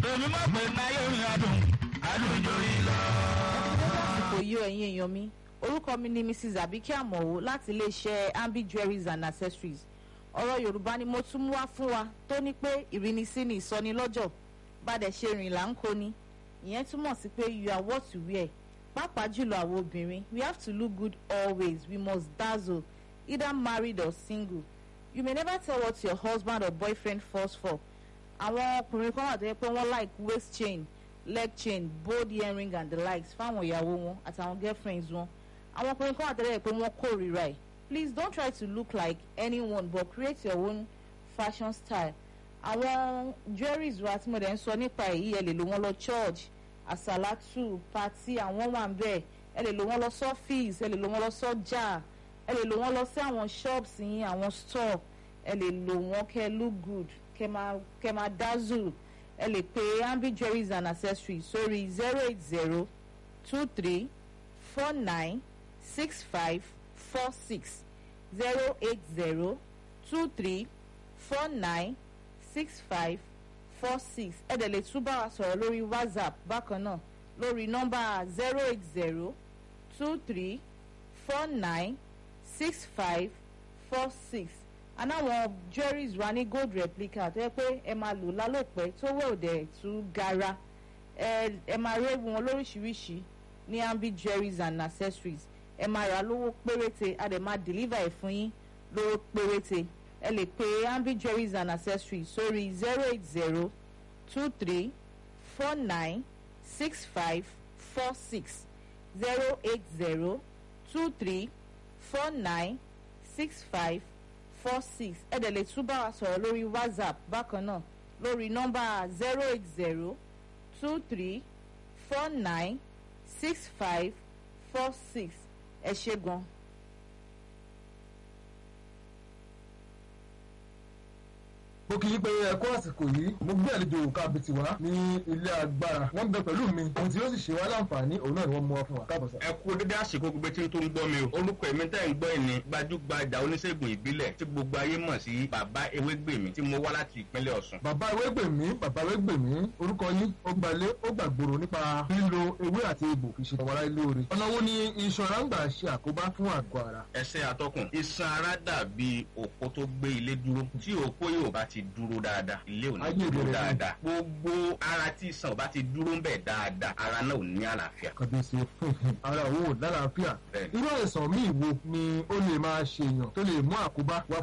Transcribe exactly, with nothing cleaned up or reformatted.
èmi mọ̀ pé náyé orin adùn adùn ìjòyè lọ. kò yí ẹ̀yin èèyàn mi orúkọ mi ni mrs abike amowo láti iléeṣẹ́ ambi jewelries and accessories. ọ̀rọ̀ yorùbá ni mo tún mú wá fún wa tó ní pé ìrínisí ni ìsọnilọ́jọ̀ bàdẹ̀ ṣe rìn là ń kó ni. ìyẹn túmọ̀ sí pé you are what you wear. pàápàá jùlọ àwọn obìnrin we have to look good always. We must dazzle, either married or single. You may never tell what your husband or boyfriend falls for. àwọn ọkùnrin kan wà tó yẹ pé wọ́n like waist chain, leg chain, bold earring and the likes fáwọn ìyàwó wọn àtàwọn girlfriends wọn. àwọn ọkùnrin kan wà tó yẹ pé wọ́n kórìíra ẹ̀. Please don't try to look like anyone but create your own fashion style. àwọn jewelries wa tí mo dẹ̀ ń sọ nípa èyí ẹ lè lò wọ́n lọ church, àsàlátù, party àwọn wà ń bẹ̀. ẹ lè lò wọ́n lọ sọ́fíìsì, ẹ lè lò wọ́n lọ sọ́jà, ẹ lè lò wọ́n lọ sí àwọn shops yín, àwọn store. ẹ lè lò wọ́n kẹ́ look good, kẹ́ máa kẹ́ máa dazzle. ẹ lè pe ambi jewelries and accessories sórí zero eight zero two three four nine six five four six zero eight zero two three four nine six five four six. ẹ dẹ̀ lè tún bá wa sọ̀rọ̀ lórí whatsapp bákan náà lórí nọ́mbà zero eight zero two three four nine six five four six. anáwọn jewelries wa ní gold replica tó yẹ pé ẹ máa lò lálòpẹ́ tó wẹ̀ òdẹ̀ tú gara. ẹ ẹ máa réwu wọn lóríṣiríṣi ní ambi jewelries and accessories. ẹ máa rà lówó péréte a dẹ̀ máa deliver ẹ̀ fún yín lówó péréte. ẹ lè pe ambi jewelries and accessories sórí zero eight zero two three four nine six five four six zero eight zero two three four nine six five four six. ẹ dẹ̀ lè tún bá wa sọ̀rọ̀ lórí whatsapp bákan náà lórí nọ́mbà zero eight zero two three four nine six five four six. ẹ ṣé gan. mo kì í pé ẹkọ àsìkò yìí mo gbé àlejò kábìtì wá ní ilé agbára wọn bẹ pẹ̀lú mi ohun tí yóò sì ṣe wá láǹfààní òun náà ni wọn mú wá fún wa káàbọ̀ sá. ẹ kú dédé àsìkò gbogbo tí n tó ń gbọ́ mi o orúkọ èmi tẹ́ ń gbọ́ ẹ̀ ní gbajúgbajà oníṣègùn ìbílẹ̀ tí gbogbo ayé mọ̀ sí bàbá ewégbèmí tí mo wá láti ìpínlẹ̀ ọ̀ṣun. bàbá ewégbèmí bàbá ewégbèmí orúkọ yín ó gbalé ó gbàgbòrò nípa lílo ewé àti egbò fi ṣe ọmọláyé lóore. ọ̀nà wo ni iṣan ara ń gbà ṣe àkóbá fún àgọ́ ara. ẹsẹ̀ atọ́kùn iṣan ara dàbí òpó tó gbé ilé dúró tí òpó yóò bá ti dúró dáadáa ilé ò ní dúró dáadáa gbogbo ara tí iṣan ò bá ti dúró ń bẹ̀ dáadáa ara náà ò ní àlàáfíà. kàbíyèsí ara òun ò lálàáfíà irú àìsàn míì wo ni ó lè máa ṣèyàn tó lè mú àkóbá wá